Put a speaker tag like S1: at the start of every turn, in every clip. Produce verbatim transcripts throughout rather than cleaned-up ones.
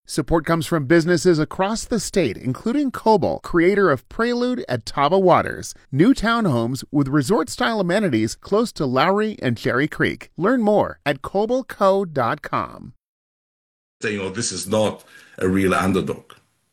S1: Support comes from businesses across the state, including Coble, creator of Prelude at Taba Waters, new townhomes with resort-style amenities close to Lowry and Cherry Creek. Learn more at coble co dot com.
S2: You know, this is not a real underdog.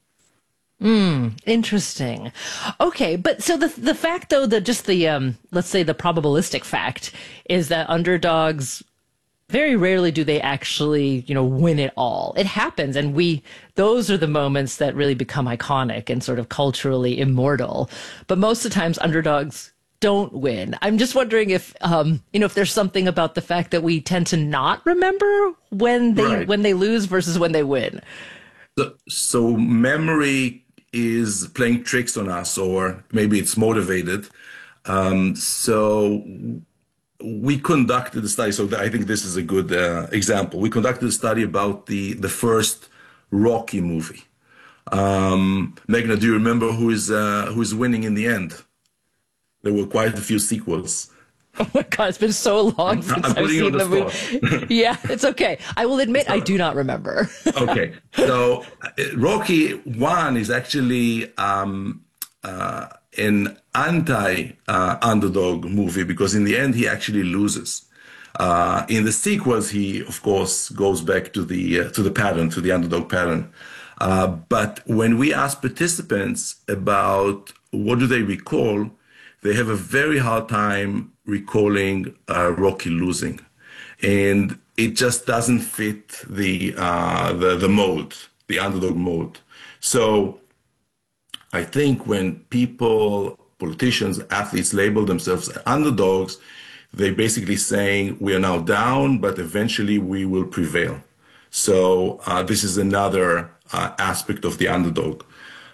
S3: Hmm, interesting. Okay, but so the the fact though that just the um let's say the probabilistic fact is that underdogs very rarely do they actually, you know, win it all. It happens, and we those are the moments that really become iconic and sort of culturally immortal. But most of the times underdogs don't win. I'm just wondering if um you know if there's something about the fact that we tend to not remember when they
S2: Right.
S3: when they lose versus when they win.
S2: So, so memory is playing tricks on us, or maybe it's motivated. Um, so we conducted a study. So I think this is a good uh, example. We conducted a study about the the first Rocky movie. Um, Meghna, do you remember who is uh, who is winning in the end? There were quite a few sequels.
S3: Oh my God, it's been so long since
S2: I'm
S3: I've
S2: putting you
S3: seen
S2: on
S3: the
S2: the
S3: movie.
S2: spot.
S3: Yeah, it's okay. I will admit I do not remember.
S2: Okay, so uh, Rocky One is actually um, uh, an anti-underdog movie, because in the end he actually loses. Uh, in the sequels, he of course goes back to the uh, to the pattern, to the underdog pattern. Uh, but when we ask participants about what do they recall, they have a very hard time recalling uh, Rocky losing, and it just doesn't fit the uh, the the mode, the underdog mode. So I think when people, politicians, athletes label themselves underdogs, they're basically saying we are now down, but eventually we will prevail. So uh, this is another uh, aspect of the underdog.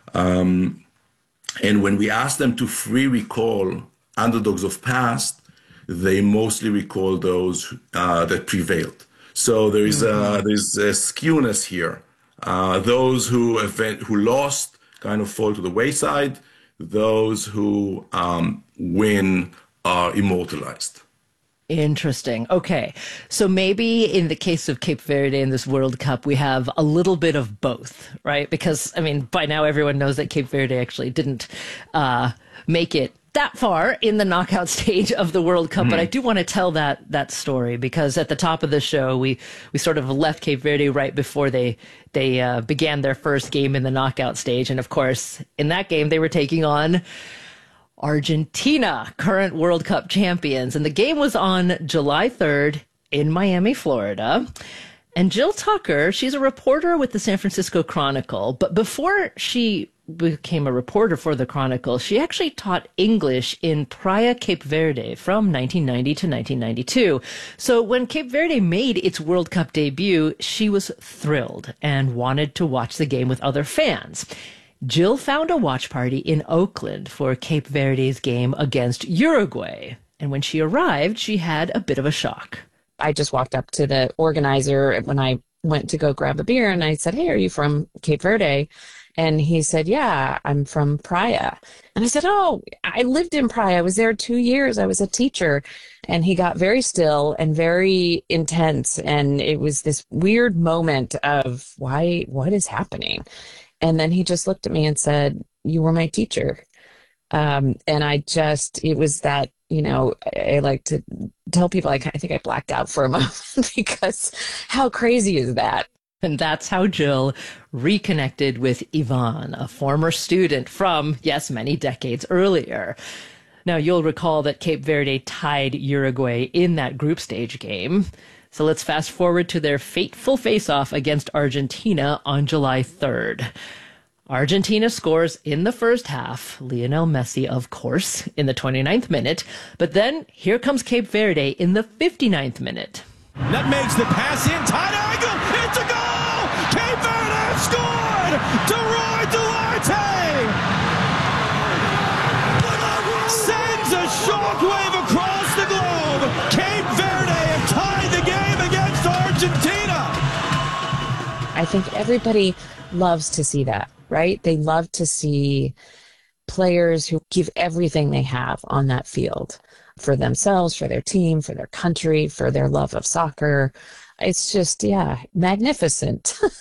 S2: Um, and when we ask them to free recall underdogs of past, they mostly recall those uh, that prevailed. So there is a, there's a skewness here. Uh, those who event, who lost kind of fall to the wayside. Those who um, win are immortalized.
S3: Interesting. Okay. So maybe in the case of Cape Verde in this World Cup, we have a little bit of both, right? Because, I mean, by now everyone knows that Cape Verde actually didn't uh, make it that far in the knockout stage of the World Cup. Mm-hmm. But I do want to tell that that story, because at the top of the show, we, we sort of left Cape Verde right before they, they uh, began their first game in the knockout stage. And of course, in that game, they were taking on Argentina, current World Cup champions. And the game was on July third in Miami, Florida. And Jill Tucker, she's a reporter with the San Francisco Chronicle. But before she became a reporter for the Chronicle, she actually taught English in Praia, Cape Verde from nineteen ninety to nineteen ninety-two. So when Cape Verde made its World Cup debut, she was thrilled and wanted to watch the game with other fans. Jill found a watch party in Oakland for Cape Verde's game against Uruguay. And when she arrived, she had a bit of a shock.
S4: I just walked up to the organizer when I went to go grab a beer, and I said, "Hey, are you from Cape Verde?" And he said, "Yeah, I'm from Praia." And I said, "Oh, I lived in Praia. I was there two years. I was a teacher." And he got very still and very intense. And it was this weird moment of, why, what is happening? And then he just looked at me and said, "You were my teacher." Um, and I just, it was that, you know, I, I like to tell people, like, I think I blacked out for a moment because how crazy is that?
S3: And that's how Jill reconnected with Ivan, a former student from, yes, many decades earlier. Now, you'll recall that Cape Verde tied Uruguay in that group stage game. So let's fast forward to their fateful face-off against Argentina on July third. Argentina scores in the first half, Lionel Messi, of course, in the twenty-ninth minute. But then here comes Cape Verde in the fifty-ninth minute.
S5: Nutmegs the pass in, tight angle, it's a goal! Cape Verde scored! DeRoy Duarte! Sends a shockwave across the globe! Cape Verde have tied the game against Argentina!
S4: I think everybody loves to see that, right? They love to see players who give everything they have on that field for themselves, for their team, for their country, for their love of soccer. It's just, yeah, magnificent.